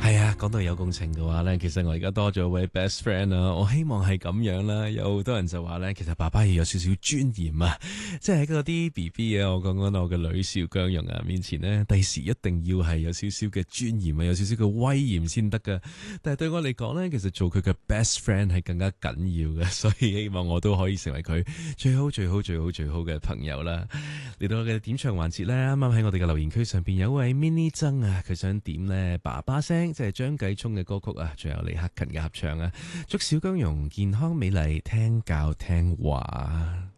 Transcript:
係啊，講到有共情嘅話呢，其實我而家多咗位 best friend 啦，我希望係咁樣啦。有好多人就話呢，其實爸爸要有少少尊嚴啊，即係喺嗰啲 BB 啊，我講緊我嘅女邵姜蓉啊面前呢，第時一定要係有少少嘅尊嚴啊，有少少嘅威嚴先得噶。但係對我嚟講呢，其實做佢嘅 best friend 係更加緊要嘅，所以希望我都可以成為佢最好最好最好最好嘅朋友啦。嚟到我嘅點唱環節呢，啱啱喺我哋嘅留言區上邊有位 mini 曾啊，佢想點呢？爸爸聲，即係張繼聰嘅歌曲啊，仲有李克勤嘅合唱啊，祝小姜蓉健康美麗，聽教聽話。